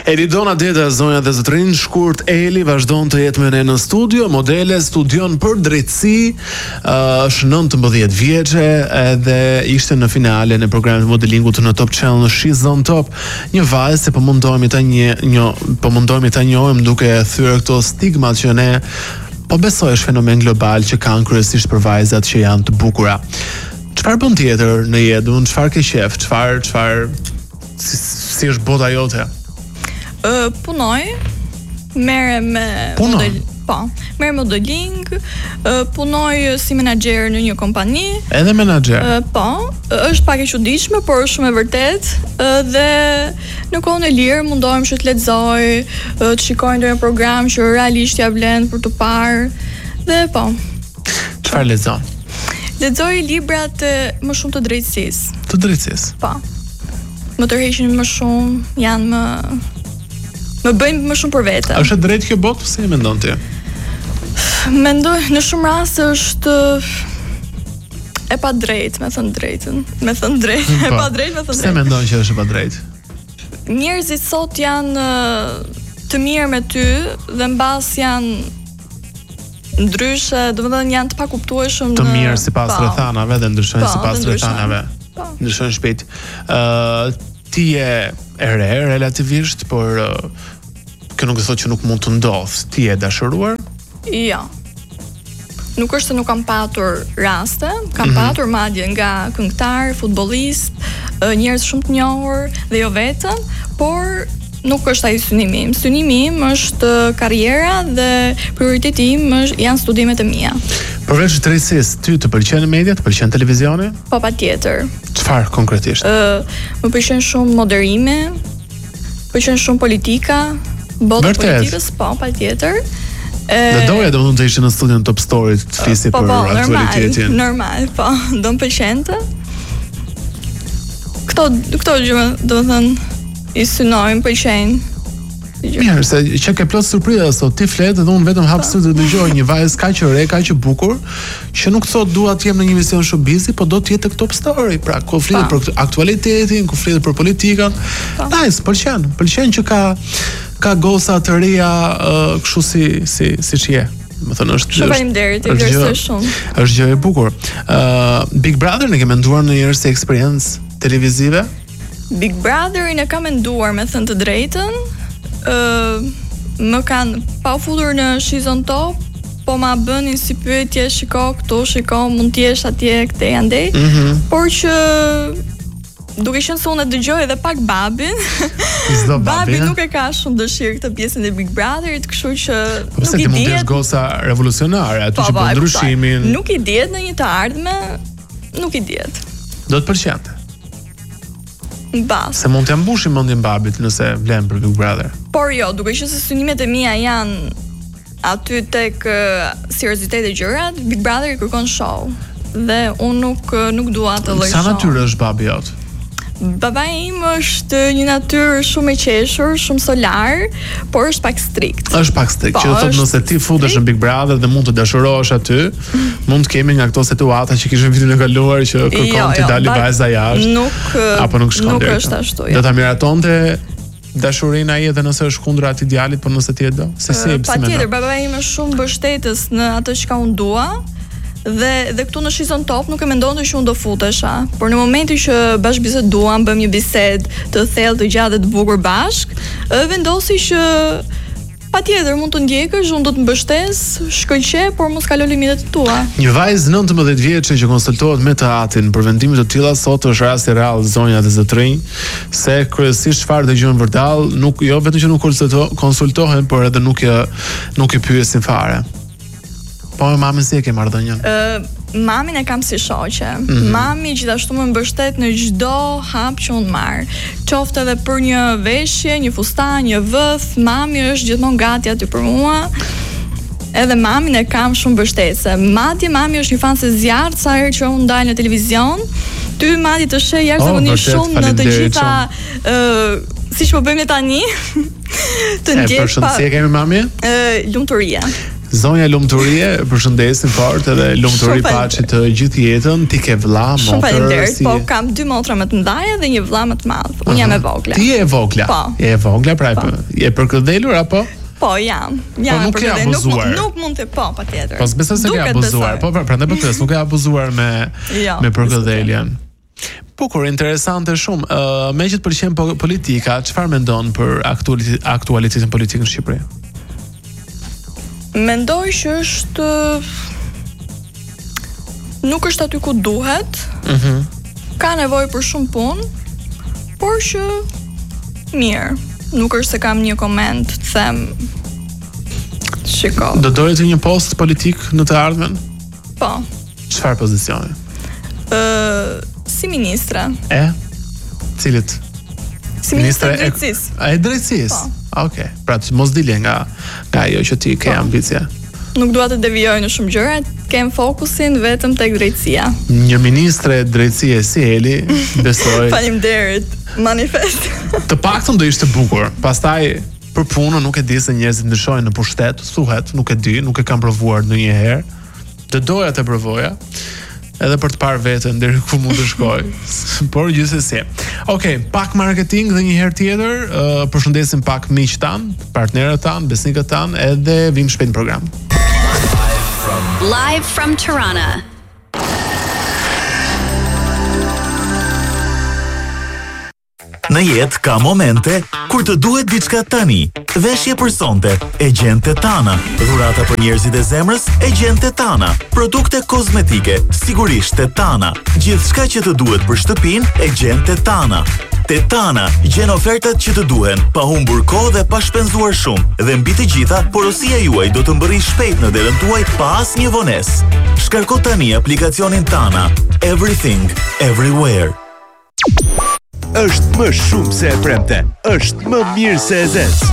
Eridona Deda, zonja dhe zotërin, shkurt Eli vazhdon të jetë me ne në studio, modele, studion për drejtësi, është 19 vjeçe edhe ishte në finale në programin e modelingut në Top Channel She's on Top, një vajzë se po mundohemi ta njohim duke thyer këto stigmat që ne po besoj është fenomen global që kanë kryesisht për vajzat që janë të bukura. Çfarë bën tjetër në jetë? Çfarë ke qef? Çfarë si është bota jote? Punoj, merrem me modeling, punoj si menaxher në një kompani. Edhe menaxher. Është pak e çuditshme, por është shumë e vërtetë dhe në kohën e lirë mundohem që të lexoj, të shikoj ndonjë program që realisht ja vlen për të parë dhe Çfarë lexon? Lexoj librat më shumë të drejtësisë. Të drejtësisë. Më tërheqin më shumë, janë më bëjnë më shumë për vete. A është drejt kjo botë? Si e mendon ti? Mendoj në shumë raste është e pa drejt, me thënë drejtën. E pa drejt. Pse mendon që është e pa drejt? Njerëzit sot janë të mirë me ty dhe mbas janë ndryshe, domethënë janë të pakuptueshëm. Të mirë sipas rrethanave dhe ndryshojnë sipas rrethanave. Ndryshojnë shpejt. Ti je e re relativisht, por kjo nuk e thotë që nuk mund të ndodh. Ti je dashuruar? Jo. Nuk është se nuk kam patur raste, kam patur madje nga këngëtar, futbollist, njerëz shumë të njohur dhe jo vetëm, por nuk është ai synimi im. Synimi im është karriera dhe prioriteti im janë studimet e mia. Përveç drejtësisë, ty të pëlqen media, të pëlqen televizioni? Po, patjetër. Çfarë konkretisht? Më pëlqen shumë moderimi, pëlqen shumë politika, bota e politikës, po, patjetër. Dhe doja domethënë të ishte në studion Top Story të flisi për aktualitetin. Normal, po, do më pëlqente. Këto gjë, domethënë i synojmë, pëlqejnë. Mirë, se që ke plot surpriza sot, ti flet dhe unë vetëm hap studio të dëgjoj një vajzë kaq e re, kaq e bukur, që nuk thot dua të jem në një emision showbizi, po do të jetë Top Story, pra ku flitet për aktualitetin, ku flitet për politikën. Nice, pëlqen që ka goca të reja kështu siç je. Më thënë është faleminderit, e vlerësoj shumë. Është gjë e bukur. Big Brother ne ke menduar ndonjëherë si eksperiencë televizive? Big Brotherin e kam menduar, me thënë të drejtën. Më kanë pa u futur në She's on Top, po ma bënin si pyetje, shiko këtu, shiko mund t'jesh atje, këte andej, por që duke qenë se unë e dëgjoj edhe pak babin, babi nuk e ka shumë dëshirë këtë pjesën e Big Brotherit, kështu që nuk i diet. Po se ti mund t'jesh goca revolucionare, aty që për ndryshimin. Nuk i diet në një të ardhme, nuk i diet. Do të pëlqente. Bas. Se mund t'ja mbushim mendjen babit nëse vlen për Big Brother. Por jo, duke qenë se synimet e mia janë aty tek serioziteti e gjërat, Big Brother i kërkon show. Dhe unë nuk dua të lloj show. Sa natyrë është babi jot? Babai im është një natyrë shumë e qeshur, shumë solar, por është pak strikt. Është pak strikt, që do thotë nëse ti futesh në Big Brother dhe mund të dashurohesh aty, mund të kemi nga këto situata që kishin vitin e kaluar që kërkon ti dali vajza jashtë. Apo nuk shkon deri. Nuk është ashtu. Do ta miratonte dashurinë ai edhe nëse është kundër atij djalit, por nëse ti e do. Patjetër, babai im është shumë mbështetës në atë që unë dua. Dhe këtu në She's on Top nuk e mendonte që unë do futesha, por në momentin që bashkëbiseduam, bëm një bisedë të thellë, të gjatë dhe të bukur bashk, vendosi që patjetër mund të ndjekësh, unë do të mbështes, shkëlqe, por mos kalo limitet tua. Një vajzë 19 vjeçe që konsultohet me të atin për vendime të tilla sot është rasti reall zonja dhe zotrinj, se kryesisht çfarë dëgjojnë vërdall, nuk jo vetëm që nuk konsultohen, por edhe nuk i pyesin fare. Po mamin si e ke marrëdhënien? Mamin e kam si shoqe. Mami gjithashtu më mbështet në çdo hap që unë marr. Qoftë edhe për një veshje, një fustan, një vëth, mami është gjithmonë gati aty për mua. Edhe mamin e kam shumë mbështetëse. Madje mami është një fan se zjarrt sa herë që unë ndaj në televizion. Ty madje të sheh jashtëzakonisht shumë në të gjitha siç po bëjmë tani. Të ndjek pa. Si e kemi mami? Lumturia. Zonja lumturie, përshëndesim fort edhe lumturi paçi të gjithë jetën, ti ke vëlla, motër. Shumë faleminderit, po kam 2 motra më të mëdha dhe një vëlla më të madh. Unë jam e vogla. Ti je e vogla. Po. Je e vogla, pra je përkëdhelur apo? Po, jam. Po nuk e abuzuar. Nuk mund të, po, patjetër. Po besoj se ke abuzuar. Po, prandaj po them, nuk e abuzuar me përkëdheljen. Po, kur interesante shumë. Me që të pëlqen politika, çfarë mendon për aktualitetin politik në Shqipëri? Mendoj që është nuk është aty ku duhet. Ka nevojë për shumë punë, por që mirë. Nuk është se kam një koment të them shiko. Do doje të një post politik në të ardhmen? Po. Çfarë pozicioni? Si ministre. Cilit? Si ministre e drejtësisë. E drejtësisë? Po. Okej. Pra të mos dilje nga ajo që ti ke ambicie. Nuk dua të devijoj në shumë gjëra, kem fokusin vetëm tek drejtësia. Një ministre drejtësie si Eli, besoj. Faleminderit. Manifest. Të paktën do ishte bukur. Pastaj për punën nuk e di se njerëzit ndryshojnë në pushtet, thuhet, nuk e di, nuk e kam provuar ndonjëherë. Të doja të provoja, edhe për të parë veten deri ku mund të shkoj. Por gjithsesi. Okej, pak marketing dhe një herë tjetër, përshëndesim pak miqtë tan, partnerët tan, besnikët tan, edhe vim shpejt në program. Live from Tirana. Në jetë ka momente kur të duhet diçka tani. Veshje për sonte, e gjen Tetana. Dhurata për njerëzit e zemrës, e gjen Tetana. Produkte kozmetike, sigurisht Tetana. Gjithçka që të duhet për shtëpinë, e gjen Tetana. Tetana gjen ofertat që të duhen, pa humbur kohë dhe pa shpenzuar shumë. Dhe mbi të gjitha, porosia juaj do të mbërrijë shpejt në derën tuaj pa asnjë vonesë. Shkarko tani aplikacionin Tana. Everything, everywhere. Është më shumë se e premte, është më mirë se e zezë.